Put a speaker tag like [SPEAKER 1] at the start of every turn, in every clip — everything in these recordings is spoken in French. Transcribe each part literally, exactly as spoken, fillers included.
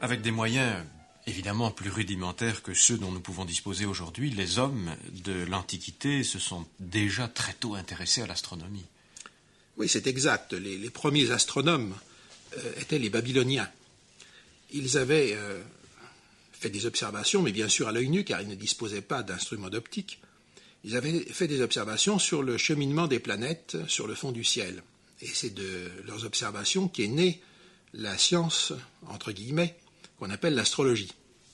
[SPEAKER 1] avec des moyens évidemment plus rudimentaires que ceux dont nous pouvons disposer aujourd'hui, les hommes de l'Antiquité se sont déjà très tôt intéressés à l'astronomie.
[SPEAKER 2] Oui, c'est exact. Les, les premiers astronomes euh, étaient les Babyloniens. Ils avaient euh, fait des observations, mais bien sûr à l'œil nu, car ils ne disposaient pas d'instruments d'optique. Ils avaient fait des observations sur le cheminement des planètes sur le fond du ciel. Et c'est de leurs observations qu'est née la science, entre guillemets, qu'on appelle l'astrologie.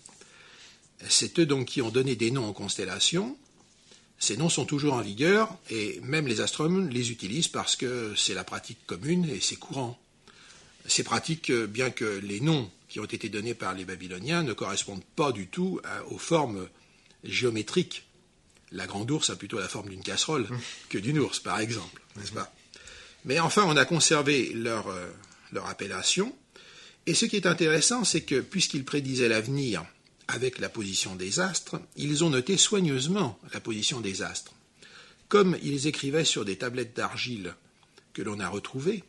[SPEAKER 2] C'est eux donc qui ont donné des noms aux constellations. Ces noms sont toujours en vigueur et même les astronomes les utilisent parce que c'est la pratique commune et c'est courant. Ces pratiques, bien que les noms qui ont été donnés par les Babyloniens ne correspondent pas du tout à, aux formes géométriques. La grande ours a plutôt la forme d'une casserole que d'une ours, par exemple, n'est-ce pas ? Mais enfin, on a conservé leur, euh, leur appellation. Et ce qui est intéressant, c'est que puisqu'ils prédisaient l'avenir avec la position des astres, ils ont noté soigneusement la position des astres. Comme ils écrivaient sur des tablettes d'argile que l'on a retrouvées,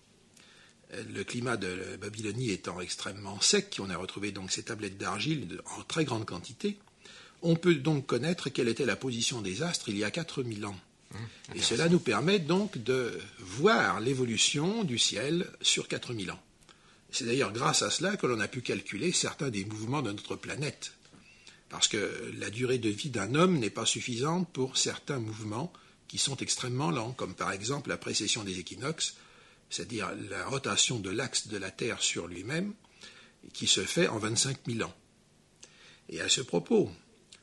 [SPEAKER 2] le climat de la Babylonie étant extrêmement sec, on a retrouvé donc ces tablettes d'argile en très grande quantité, on peut donc connaître quelle était la position des astres il y a quatre mille ans. Mmh, et cela nous permet donc de voir l'évolution du ciel sur quatre mille ans. C'est d'ailleurs grâce à cela que l'on a pu calculer certains des mouvements de notre planète. Parce que la durée de vie d'un homme n'est pas suffisante pour certains mouvements qui sont extrêmement lents, comme par exemple la précession des équinoxes, c'est-à-dire la rotation de l'axe de la Terre sur lui-même, qui se fait en vingt-cinq mille ans. Et à ce propos,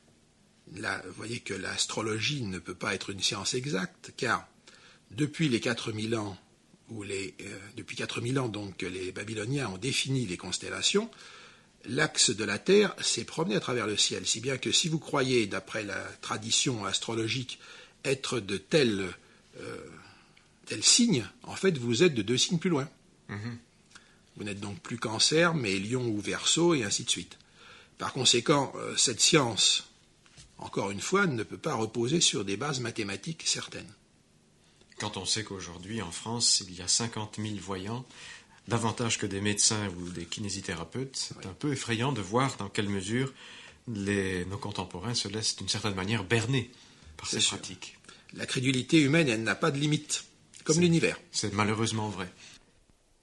[SPEAKER 2] là, vous voyez que l'astrologie ne peut pas être une science exacte, car depuis les quatre mille ans, où les, euh, depuis quatre mille ans donc, que les Babyloniens ont défini les constellations, l'axe de la Terre s'est promené à travers le ciel, si bien que si vous croyez, d'après la tradition astrologique, être de tels, euh, tels signes, en fait, vous êtes de deux signes plus loin. Mm-hmm. Vous n'êtes donc plus Cancer, mais Lion ou Verseau, et ainsi de suite. Par conséquent, euh, cette science, encore une fois, ne peut pas reposer sur des bases mathématiques certaines.
[SPEAKER 1] Quand on sait qu'aujourd'hui, en France, il y a cinquante mille voyants, davantage que des médecins ou des kinésithérapeutes, c'est oui. un peu effrayant de voir dans quelle mesure les, nos contemporains se laissent d'une certaine manière berner par ces
[SPEAKER 2] sûr.
[SPEAKER 1] pratiques.
[SPEAKER 2] La crédulité humaine, elle n'a pas de limite, comme c'est, l'univers.
[SPEAKER 1] C'est malheureusement vrai.